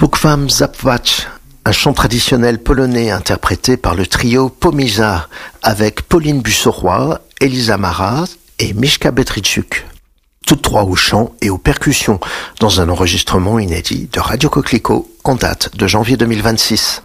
Bóg-wam zapłać, un chant traditionnel polonais interprété par le trio Pomisa avec Pauline Busseroy, Elisa Mara et Miśka Bedrzyczuk. Toutes trois au chant et aux percussions, dans un enregistrement inédit de Radio Coquelicot en date de janvier 2026.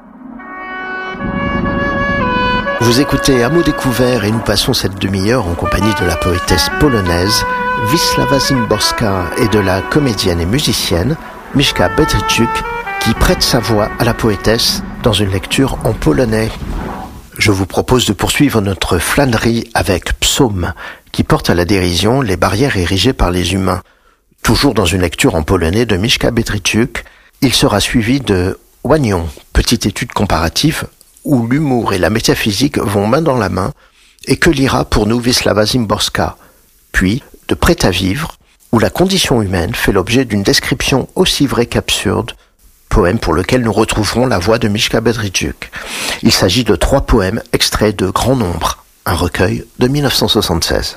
Vous écoutez À mots découvert et nous passons cette demi-heure en compagnie de la poétesse polonaise Wisława Szymborska et de la comédienne et musicienne Miśka Bedrzyczuk qui prête sa voix à la poétesse dans une lecture en polonais. Je vous propose de poursuivre notre flânerie avec Psaume, qui porte à la dérision les barrières érigées par les humains. Toujours dans une lecture en polonais de Miśka Bedrzyczuk, il sera suivi de Oignon, petite étude comparative où l'humour et la métaphysique vont main dans la main et que lira pour nous Wisława Szymborska. Puis de Prêt à vivre, où la condition humaine fait l'objet d'une description aussi vraie qu'absurde, poème pour lequel nous retrouverons la voix de Miśka Bedrzyczuk. Il s'agit de 3 poèmes extraits de Grand Nombre, un recueil de 1976.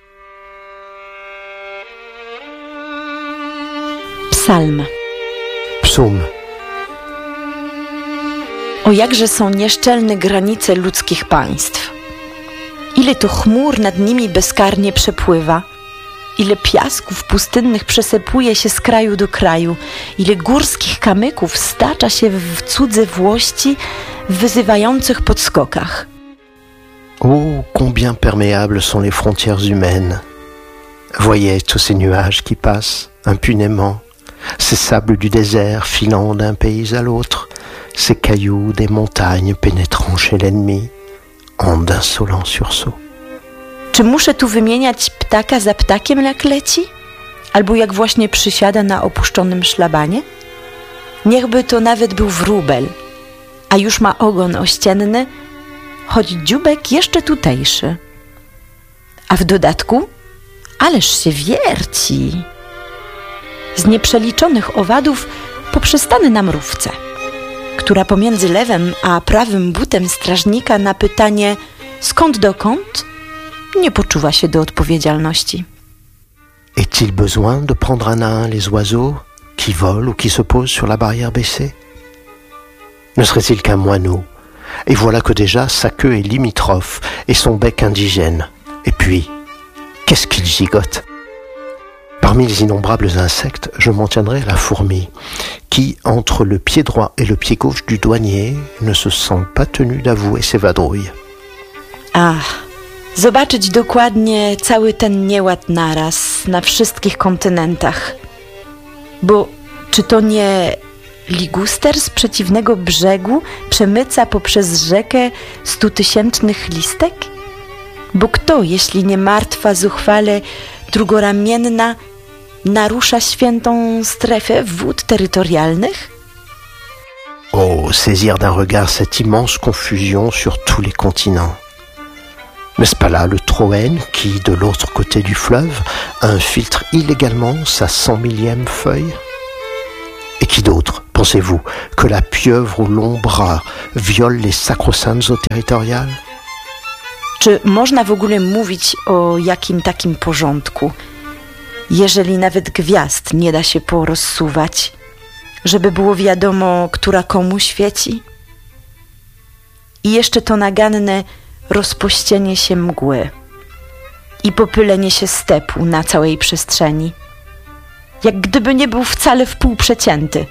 Psalm. Psaume. O jakże są nieszczelne granice ludzkich państw. Ile to chmur nad nimi bezkarnie przepływa. Ile piasków pustynnych przesypuje się z kraju do kraju. Ile górskich kamyków stacza się w cudze włości w wyzywających podskokach. Oh, combien perméables sont les frontières humaines. Voyez tous ces nuages qui passent impunément, ces sables du désert filant d'un pays à l'autre, ces cailloux des montagnes pénétrant chez l'ennemi en d'insolents sursauts. Czy muszę tu wymieniać ptaka za ptakiem, jak leci? Albo jak właśnie przysiada na opuszczonym szlabanie? Niechby to nawet był wróbel, a już ma ogon ościenny, choć dzióbek jeszcze tutejszy. A w dodatku, ależ się wierci. Z nieprzeliczonych owadów poprzestany na mrówce, która pomiędzy lewym a prawym butem strażnika na pytanie skąd dokąd nie poczuwa się do odpowiedzialności. Est-il besoin de prendre un à un les oiseaux qui volent ou qui se posent sur la barrière baissée? Ne serait-il qu'un moineau? Et voilà que déjà sa queue est limitrophe et son bec indigène. Et puis, qu'est-ce qu'il gigote? Parmi les innombrables insectes, je m'en tiendrai à la fourmi, qui, entre le pied droit et le pied gauche du douanier, ne se sent pas tenu d'avouer ses vadrouilles. Zobaczyć dokładnie cały ten nieład naraz, na wszystkich kontynentach. Bo czy to nie liguster z przeciwnego brzegu przemyca poprzez rzekę 100-tysięcznych listek? Bo kto, jeśli nie martwa, zuchwale, drugoramienna, narusza świętą strefę wód terytorialnych? Oh, saisir d'un regard cette immense confusion sur tous les continents. N'est-ce pas là le Troène qui, de l'autre côté du fleuve, infiltre illégalement sa 100 000e feuille? Et qui d'autre, pensez-vous, que la pieuvre aux longs bras viole les sacro-saintes eaux territoriales? Czy można w ogóle mówić o jakim takim porządku, jeżeli nawet gwiazd nie da się porozsuwać, żeby było wiadomo, która komu świeci? I jeszcze to naganne rozpościenie się mgły i popylenie się stepu na całej przestrzeni, jak gdyby nie był wcale wpół przecięty.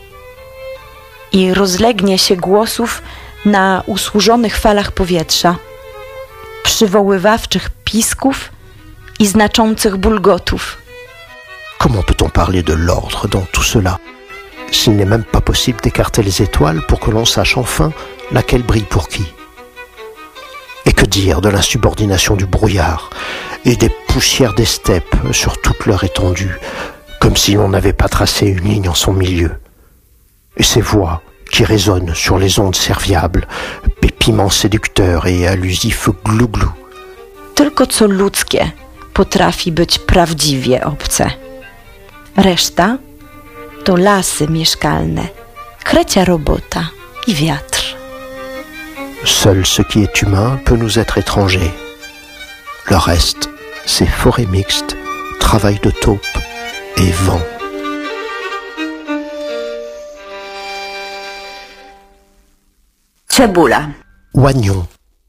I rozlegnie się głosów na usłużonych falach powietrza, przywoływawczych pisków i znaczących bulgotów. Comment peut-on parler de l'ordre dans tout cela, s'il n'est même pas possible d'écarter les étoiles pour que l'on sache enfin laquelle brille pour qui? Et que dire de l'insubordination du brouillard et des poussières des steppes sur toute leur étendue, comme si l'on n'avait pas tracé une ligne en son milieu? Et ces voix qui résonnent sur les ondes serviables, pépiments séducteurs et allusifs glu-glu. Tylko co ludzkie potrafi być prawdziwie obce. Reszta to lasy mieszkalne, krecia robota i wiatr. Seul ce qui est humain peut nous être étranger. Le reste, c'est forêt mixte, travail de taupe et vent. Cebula. Oignon.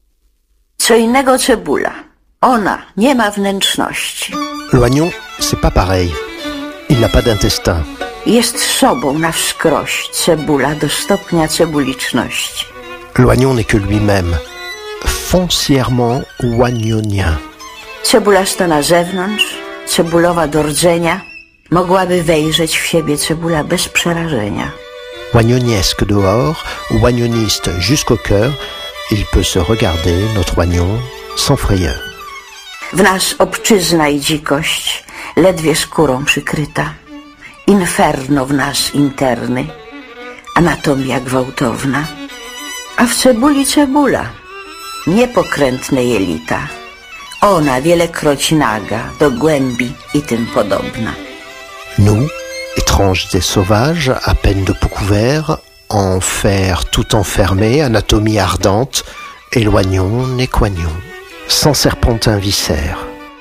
Co innego cebula. Ona nie ma wnętrzności. L'oignon, c'est pas pareil. Il n'a pas d'intestin. Jest sobą na wskroś cebula do stopnia cebuliczności. L'oignon n'est que lui-même, foncièrement oignonien. Cebulasta na zewnątrz, cebulowa do rdzenia, mogłaby wejrzeć w siebie cebula bez przerażenia. Oignoniesque dehors, oignoniste jusqu'au cœur, il peut se regarder, notre oignon, sans frayeur. W nas obczyzna i dzikość, ledwie skórą przykryta. Inferno w nas interny, anatomia gwałtowna. A w cebuli cebula, niepokrętne jelita. Ona wielekroć naga, do głębi i tym podobna. Nous, étranges et sauvages, à peine de peau couvert, en fer tout enfermé, anatomie ardente, et l'oignon n'est qu'oignon, sans serpentin viscère.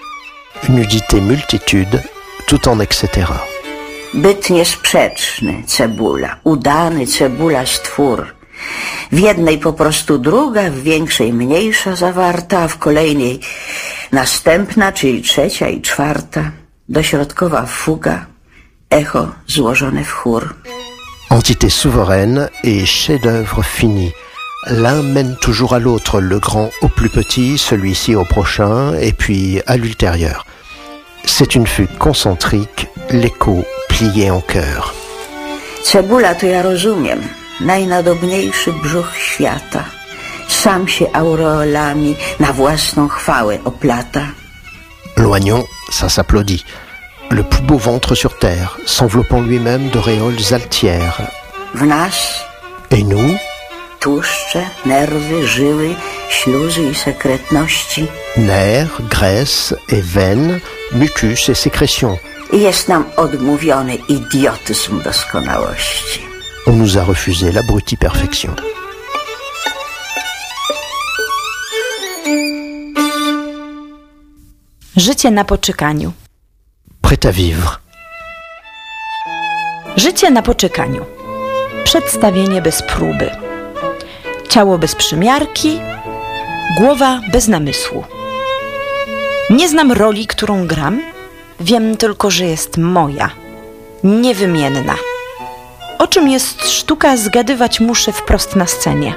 Nudité multitude, tout en etc. Byt niesprzeczny, cebula, udany cebula stwór. W jednej po prostu druga, w większej mniejsza zawarta, a w kolejnej następna, czyli trzecia i czwarta. Dośrodkowa fuga, echo złożone w chór. Entité souveraine et chef-d'œuvre fini. L'un mène toujours à l'autre, le grand au plus petit, celui-ci au prochain, et puis à l'ultérieur. C'est une fugue concentrique, l'écho plié en chœur. Cebula to ja rozumiem, najnadobniejszy brzuch świata. Sam się aureolami na własną chwałę oplata. L'oignon, ça s'applaudit. Le plus beau ventre sur terre, s'enveloppant lui-même d'auréoles altières. W nas Et nous, tłuszcze, nerwy, żyły, śluzy i sekretności. nerfs, graisses et veines, mucus et sécrétions. I jest nam odmówiony idiotyzm doskonałości. On nous a refusé l'abrutie perfection. Życie na poczekaniu. Prêt à vivre. Życie na poczekaniu. Przedstawienie bez próby. Ciało bez przymiarki, głowa bez namysłu. Nie znam roli, którą gram. Wiem tylko, że jest moja, niewymienna. O czym jest sztuka, zgadywać muszę wprost na scenie.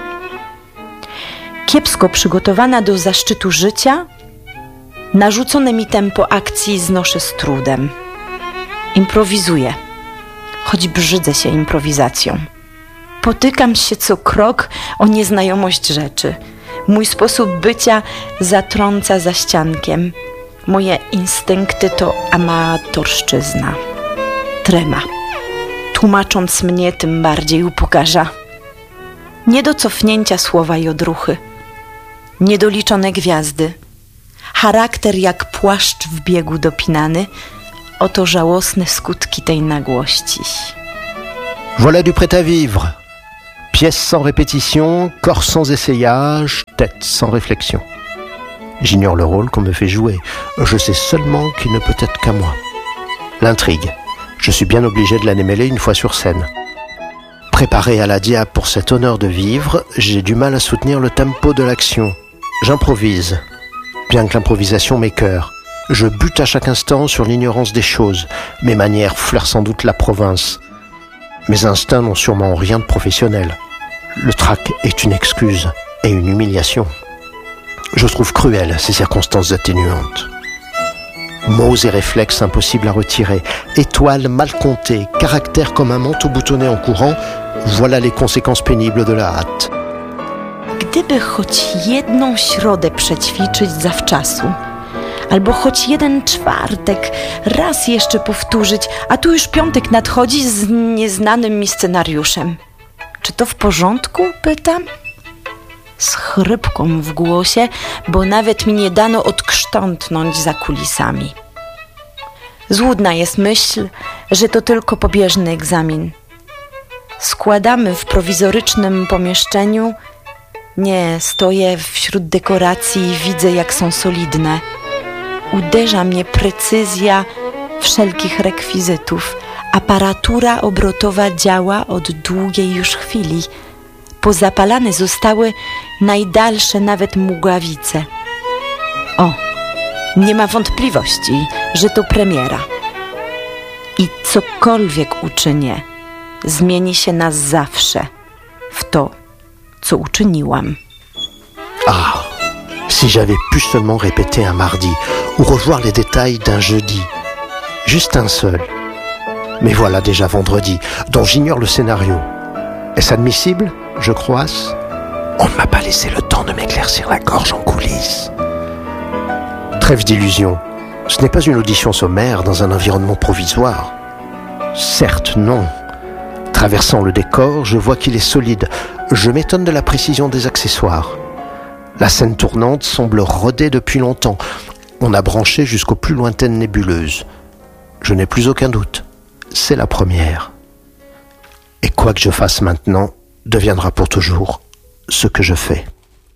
Kiepsko przygotowana do zaszczytu życia, narzucone mi tempo akcji znoszę z trudem. Improwizuję, choć brzydzę się improwizacją. Potykam się co krok o nieznajomość rzeczy. Mój sposób bycia zatrąca za ściankiem. Moje instynkty to amatorszczyzna. Trema, tłumacząc mnie, tym bardziej upokarza. Nie do cofnięcia słowa i odruchy. Niedoliczone gwiazdy. Charakter jak płaszcz w biegu dopinany. Oto żałosne skutki tej nagłości. Voilà du prêt à vivre. Pièce sans répétition, corps sans essayage, tête sans réflexion. J'ignore le rôle qu'on me fait jouer. Je sais seulement qu'il ne peut être qu'à moi. L'intrigue. Je suis bien obligé de la démêler une fois sur scène. Préparé à la diable pour cet honneur de vivre, j'ai du mal à soutenir le tempo de l'action. J'improvise, bien que l'improvisation m'écœure. Je bute à chaque instant sur l'ignorance des choses. Mes manières flairent sans doute la province. Mes instincts n'ont sûrement rien de professionnel. Le trac est une excuse et une humiliation. Je trouve cruelles ces circonstances atténuantes. Mots et réflexes impossibles à retirer, étoiles mal comptées, caractères comme un manteau boutonné en courant, voilà les conséquences pénibles de la hâte. Gdyby choć jedną środę przećwiczyć zawczasu, albo choć jeden czwartek raz jeszcze powtórzyć, a tu już piątek nadchodzi z nieznanym mi scenariuszem. Czy to w porządku? Pytam. Z chrypką w głosie, bo nawet mi nie dano odkształtnąć za kulisami. Złudna jest myśl, że to tylko pobieżny egzamin. Składamy w prowizorycznym pomieszczeniu. Nie, stoję wśród dekoracji i widzę, jak są solidne. Uderza mnie precyzja wszelkich rekwizytów. Aparatura obrotowa działa od długiej już chwili. pozapalane zostały najdalsze nawet mgławice. O, nie ma wątpliwości, że to premiera. I cokolwiek uczynię, zmieni się na zawsze w to, co uczyniłam. Ah, si j'avais pu seulement répéter un mardi ou revoir les détails d'un jeudi. Juste un seul. Mais voilà déjà vendredi, dont j'ignore le scénario. Est-ce admissible, je croasse? On ne m'a pas laissé le temps de m'éclaircir la gorge en coulisses. Trêve d'illusions. Ce n'est pas une audition sommaire dans un environnement provisoire. Certes, non. Traversant le décor, je vois qu'il est solide. Je m'étonne de la précision des accessoires. La scène tournante semble rodée depuis longtemps. On a branché jusqu'aux plus lointaines nébuleuses. Je n'ai plus aucun doute. C'est la première. Et quoi que je fasse maintenant, deviendra pour toujours ce que je fais.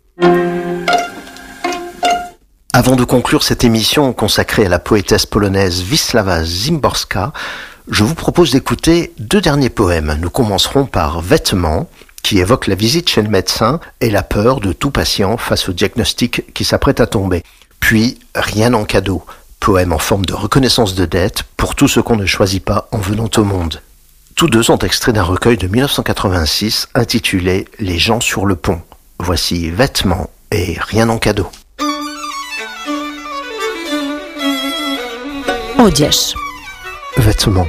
Avant de conclure cette émission consacrée à la poétesse polonaise Wisława Szymborska, je vous propose d'écouter 2 derniers poèmes. Nous commencerons par Vêtements, qui évoque la visite chez le médecin et la peur de tout patient face au diagnostic qui s'apprête à tomber. Puis Rien en cadeau, poème en forme de reconnaissance de dette pour tout ce qu'on ne choisit pas en venant au monde. Tous 2 sont extraits d'un recueil de 1986 intitulé Les gens sur le pont. Voici Vêtements et Rien en cadeau. Odzież. Vêtements.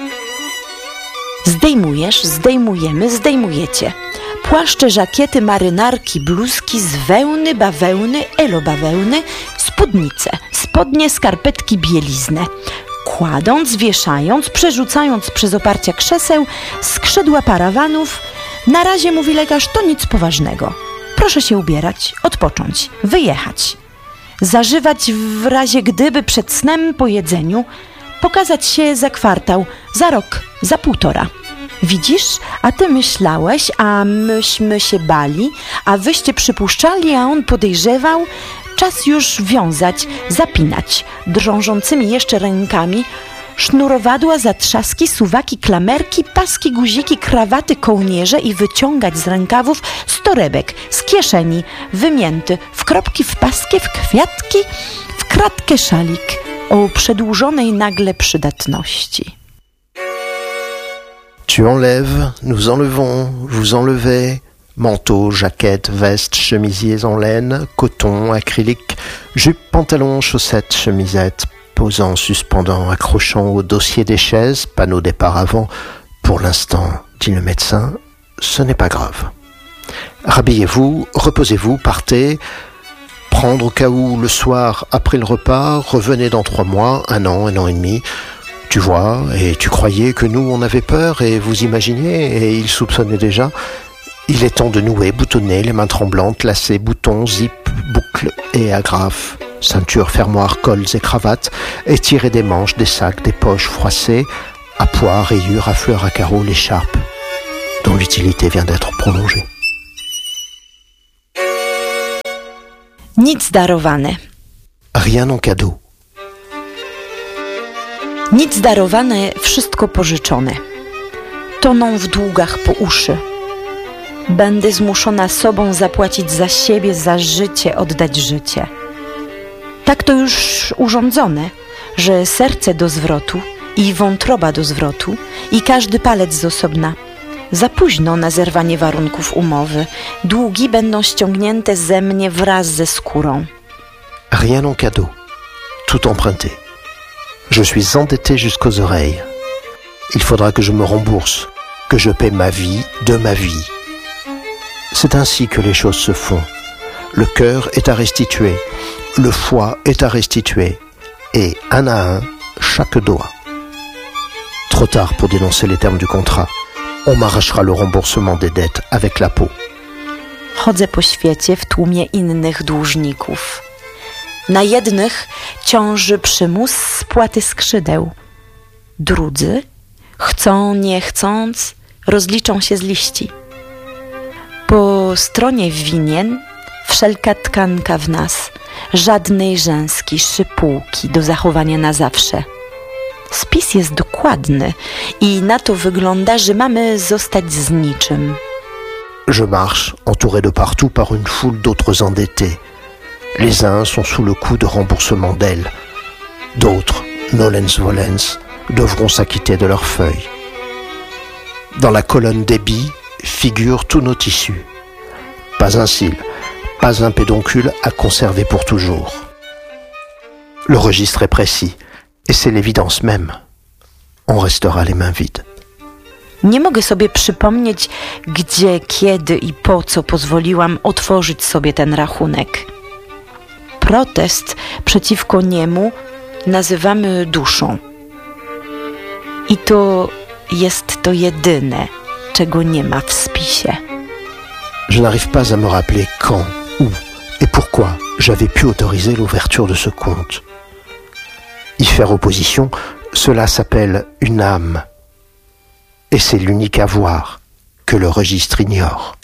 Zdejmujesz, zdejmujemy, zdejmujecie. Płaszcze, żakiety, marynarki, bluzki z wełny, bawełny, elobawełny, spódnice, spodnie, skarpetki, bieliznę. Kładąc, wieszając, przerzucając przez oparcia krzeseł, skrzydła parawanów, na razie, mówi lekarz, to nic poważnego. Proszę się ubierać, odpocząć, wyjechać. Zażywać w razie gdyby przed snem po jedzeniu, pokazać się za kwartał, za rok, za 1,5. Widzisz, a ty myślałeś, a myśmy się bali, a wyście przypuszczali, a on podejrzewał. Czas już wiązać, zapinać, drążącymi jeszcze rękami, sznurowadła, zatrzaski, suwaki, klamerki, paski, guziki, krawaty, kołnierze i wyciągać z rękawów z torebek, z kieszeni, wymięty, w kropki, w paski, w kwiatki, w kratkę szalik o przedłużonej nagle przydatności. Tu enlèves, nous enlevons, vous enlevez, manteau, jaquette, veste, chemisiers en laine, coton, acrylique, jupe, pantalon, chaussettes, chemisette, posant, suspendant, accrochant au dossier des chaises, panneau des paravents. Pour l'instant, dit le médecin, ce n'est pas grave. Rhabillez-vous, reposez-vous, partez. Prendre au cas où le soir, après le repas, revenez dans 3 mois, 1 an et demi. Tu vois, et tu croyais que nous, on avait peur, et vous imaginiez, et il soupçonnait déjà. Il est temps de nouer, boutonner, les mains tremblantes, lacets, boutons, zip, boucles et agrafes, ceinture, fermoirs, cols et cravates, étirer des manches, des sacs, des poches froissées, appois, rayures, à fleurs, à carreaux, l'écharpe, dont l'utilité vient d'être prolongée. Nic darowane. Rien en cadeau. Nic darowane, wszystko pożyczone. Toną w długach po uszy. Będę zmuszona sobą zapłacić za siebie, za życie, oddać życie. Tak to już urządzone, że serce do zwrotu i wątroba do zwrotu i każdy palec z osobna. Za późno na zerwanie warunków umowy. Długi będą ściągnięte ze mnie wraz ze skórą. Rien en cadeau. Tout emprunté. Je suis endetté jusqu'aux oreilles. Il faudra que je me rembourse, que je paie ma vie de ma vie. C'est ainsi que les choses se font. Le cœur est à restituer, le foie est à restituer, et un à un, chaque doigt. Trop tard pour dénoncer les termes du contrat. On m'arrachera le remboursement des dettes avec la peau. Chodzę po świecie w tłumie innych dłużników. Na jednych ciąży przymus spłaty skrzydeł. Drudzy, chcą, nie chcąc, rozliczą się z liści. Po stronie winien wszelka tkanka w nas, żadnej rzęski, szypułki do zachowania na zawsze. Spis jest dokładny i na to wygląda, że mamy zostać z niczym. Je marche, entouré de partout par une foule d'autres endettés. Les uns sont sous le coup de remboursement d'ailes. D'autres, nolens volens, devront s'acquitter de leurs feuilles. Dans la colonne débit figurent tous nos tissus. Pas un cil, pas un pédoncule à conserver pour toujours. Le registre est précis, et c'est l'évidence même. On restera les mains vides. Nie mogę sobie przypomnieć, gdzie, kiedy i po co pozwoliłam otworzyć sobie ten rachunek. Protest przeciwko niemu nazywamy duszą. I to jest to jedyne, czego nie ma w spisie. Je n'arrive pas à me rappeler quand, où et pourquoi j'avais pu autoriser l'ouverture de ce compte. Y faire opposition, cela s'appelle une âme. Et c'est l'unique avoir que le registre ignore.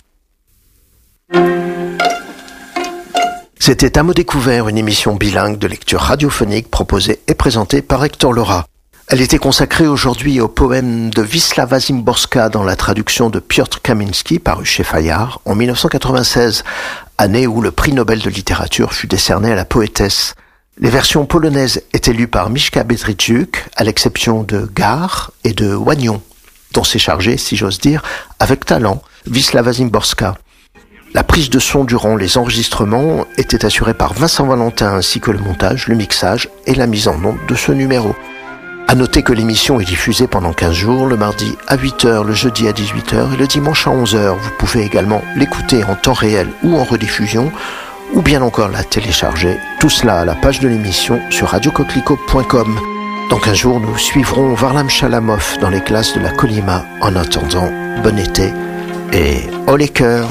C'était À mots découvert, une émission bilingue de lecture radiophonique proposée et présentée par Hector Lora. Elle était consacrée aujourd'hui au poème de Wisława Szymborska dans la traduction de Piotr Kamiński, paru chez Fayard en 1996, année où le prix Nobel de littérature fut décerné à la poétesse. Les versions polonaises étaient lues par Miśka Bedrzyk, à l'exception de Gare et de Wagnon, dont s'est chargé, si j'ose dire, avec talent, Wisława Szymborska. La prise de son durant les enregistrements était assurée par Vincent Valentin ainsi que le montage, le mixage et la mise en onde de ce numéro. À noter que l'émission est diffusée pendant 15 jours, le mardi à 8h, le jeudi à 18h et le dimanche à 11h. Vous pouvez également l'écouter en temps réel ou en rediffusion, ou bien encore la télécharger. Tout cela à la page de l'émission sur radiocoquelicot.com. Dans 15 jours, nous suivrons Varlam Shalamov dans les classes de la Colima. En attendant, bon été et haut les cœurs.